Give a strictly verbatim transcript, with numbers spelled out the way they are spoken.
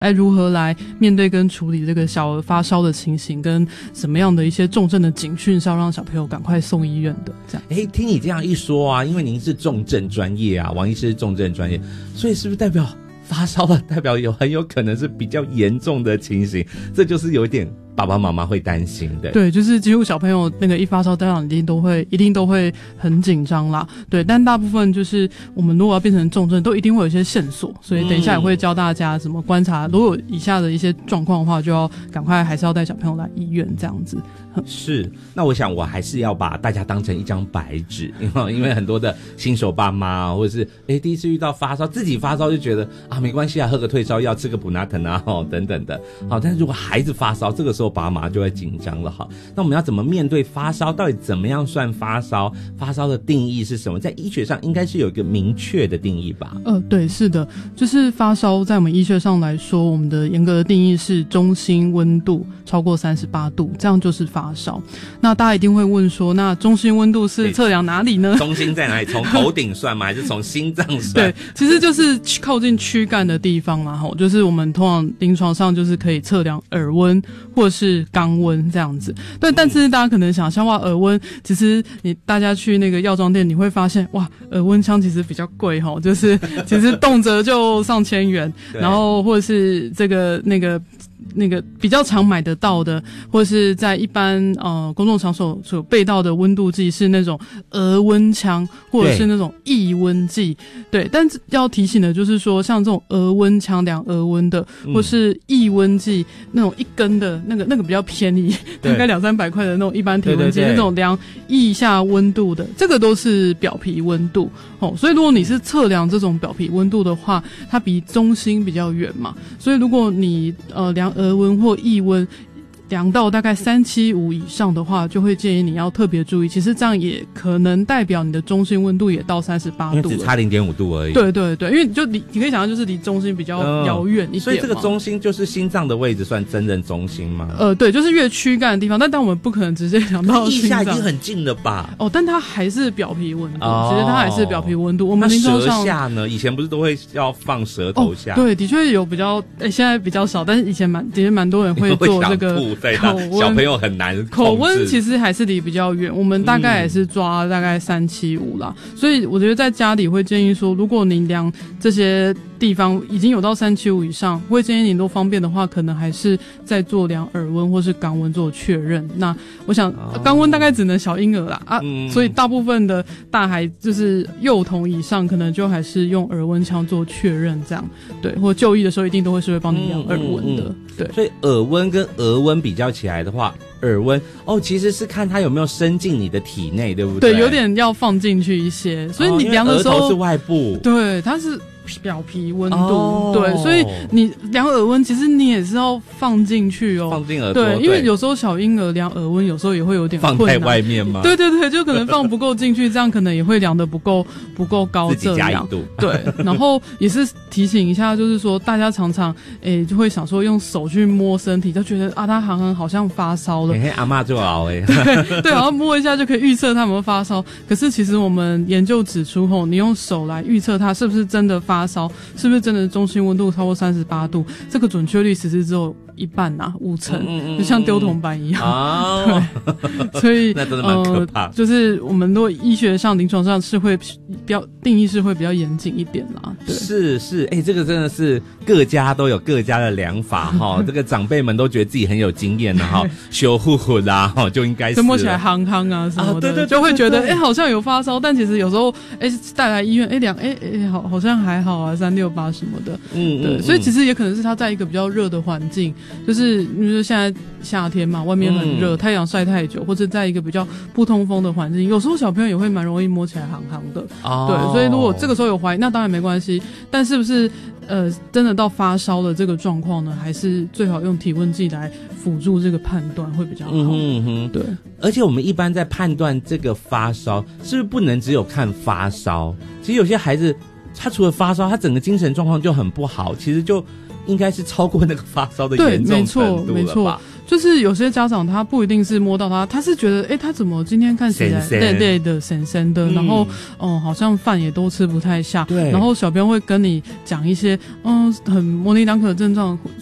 来如何来面对跟处理这个小儿发烧的情形，跟什么样的一些重症的警讯是要让小朋友赶快送医院的。这样， 哎，听你这样一说啊，因为您是重症专业啊，王医师是重症专业，所以是不是代表发烧了，代表有很有可能是比较严重的情形？这就是有点爸爸妈妈会担心的。 对，就是几乎小朋友那个一发烧，家长一定都会一定都会很紧张啦。对，但大部分就是我们如果要变成重症，都一定会有一些线索，所以等一下也会教大家怎么观察。嗯、如果有以下的一些状况的话，就要赶快还是要带小朋友来医院这样子。 是，那我想我还是要把大家当成一张白纸，因为很多的新手爸妈或者是诶第一次遇到发烧，自己发烧就觉得啊没关系啊，喝个退烧药，吃个普拿疼啊、哦、等等的。好，但是如果孩子发烧，这个时候爸妈就会紧张了哈。那我们要怎么面对发烧？到底怎么样算发烧？发烧的定义是什么？在医学上应该是有一个明确的定义吧？ 呃，对，是的，就是发烧在我们医学上来说，我们的严格的定义是中心温度超过三十八度，这样就是发烧。那大家一定会问说，那中心温度是测量哪里呢？ 中心在哪里？从头顶算吗？还是从心脏算？ 对，其实就是靠近躯干的地方啦，就是我们通常临床上就是可以测量耳温或是肛温这样子。对，但是大家可能想象哇，耳温其实你大家去那个药妆店，你会发现哇，耳温枪其实比较贵齁，就是其实动辄就上千元，然后或者是这个那个。那个比较常买得到的，或者是在一般呃公众场所所有备到的温度计是那种额温枪，或者是那种腋温计。对，但要提醒的就是说，像这种额温枪量额温的，或是腋温计那种一根的那个那个比较便宜，大概两三百块的那种一般体温计，那种量腋下温度的，这个都是表皮温度哦。所以如果你是测量这种表皮温度的话，它比中心比较远嘛，所以如果你呃量额温或腋温量到大概三七五以上的话，就会建议你要特别注意。其实这样也可能代表你的中心温度也到三十八度了， 因为只差零点五度而已。 对对对，因为你就离你可以想象，就是离中心比较遥远一点嘛、嗯。 所以这个中心就是心脏的位置，算真正中心吗？ 呃，对，就是越躯干的地方。但但我们不可能直接量到心脏， 腋下已经很近了吧？ 哦，但它还是表皮温度，哦、其实它还是表皮温度。我们临床上舌下呢，以前不是都会要放舌头下？ 哦、对，的确有比较，诶、欸，现在比较少，但是以前蛮的确蛮多人会做这个口温。 小朋友很难控制， 口温其实还是离比较远，我们大概也是抓大概三七五啦、嗯，所以我觉得在家里会建议说，如果你量这些地方已经有到三七五以上，会建议你都方便的话，可能还是在做量耳温或是肛温做确认。那我想肛温大概只能小婴儿啦啊、嗯，所以大部分的大孩就是幼童以上，可能就还是用耳温枪做确认这样，对，或就医的时候一定都会是会帮你量耳温的、嗯嗯嗯，对。 所以耳温跟额温比较起来的话，耳温哦，其实是看它有没有伸进你的体内，对不对？ 对，有点要放进去一些，所以你量的时候， 哦、额头是外部， 对，它是表皮温度、 哦， 对，所以你量耳温，其实你也是要放进去哦， 放进耳朵， 对，因为有时候小婴儿量耳温，有时候也会有点困难， 放在外面吗？ 对对对，就可能放不够进去，这样可能也会量得不够不够高， 自己加一度， 对，然后也是提醒一下，就是说大家常常诶就会想说用手去摸身体，就觉得啊他好像好像发烧了， 嘿嘿阿嬷就熬诶， 对对，然后摸一下就可以预测他有没有发烧。可是其实我们研究指出后，你用手来预测他是不是真的发烧，是不是真的中心温度超过三十八度，这个准确率其实只有一半啊，五成，嗯嗯嗯，就像丢铜板一样。哦，对，所以那真的蛮可怕的、 呃。就是我们如果医学上、临床上是会比较定义是会比较严谨一点啦。对， 是是，哎、欸，这个真的是各家都有各家的量法哈。这个长辈们都觉得自己很有经验的哈，修护护啦哈，就应该是摸起来夯夯啊什么的，啊、对对对对对，就会觉得哎、欸、好像有发烧，但其实有时候哎、欸、带来医院哎量哎哎好好像还好啊，三六八什么的。嗯，对嗯，所以其实也可能是他在一个比较热的环境，就是就是现在夏天嘛，外面很热、嗯，太阳晒太久，或者在一个比较不通风的环境，有时候小朋友也会蛮容易摸起来夯夯的。哦，对，所以如果这个时候有怀疑，那当然没关系。但是不是呃真的到发烧的这个状况呢？还是最好用体温计来辅助这个判断会比较好。嗯哼，对。 而且我们一般在判断这个发烧，是不是不能只有看发烧？其实有些孩子他除了发烧，他整个精神状况就很不好，其实就应该是超过那个发烧的严重程度了吧？ 对，没错，没错。 就是有些家长他不一定是摸到他，他是觉得哎、欸、他怎么今天看起来累累的神神的，嗯、然后嗯好像饭也都吃不太下， 对， 然后小编会跟你讲一些嗯很模棱两可的症状。